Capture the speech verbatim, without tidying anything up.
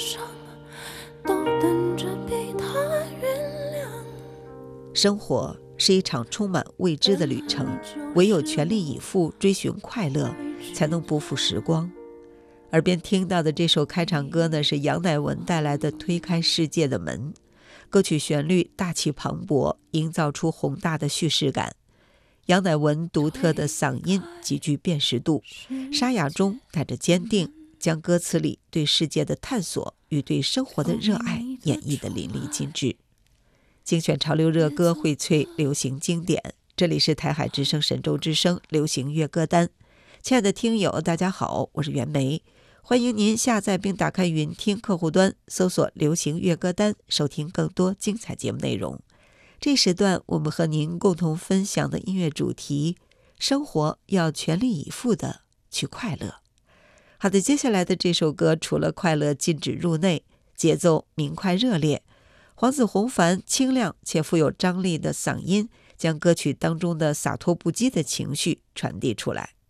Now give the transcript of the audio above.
上，都等着被他原谅。 生活是一场充满未知的旅程，唯有全力以赴追寻快乐，才能不负时光。耳边听到的这首开场歌呢，是杨乃文带来的《推开世界的门》。歌曲旋律大气磅礴，营造出宏大的叙事感。杨乃文独特的嗓音极具辨识度，沙哑中带着坚定，将歌词里对世界的探索与对生活的热爱演绎得淋漓尽致。精选潮流热歌，荟萃流行经典，这里是台海之声神州之声流行乐歌单。亲爱的听友大家好，我是袁梅，欢迎您下载并打开云听客户端，搜索流行乐歌单，收听更多精彩节目内容。这时段我们和您共同分享的音乐主题，生活要全力以赴的去快乐。好的，接下来的这首歌除了快乐禁止入内，节奏明快热烈，黄子弘凡清亮且富有张力的嗓音将歌曲当中的洒脱不羁的情绪传递出来。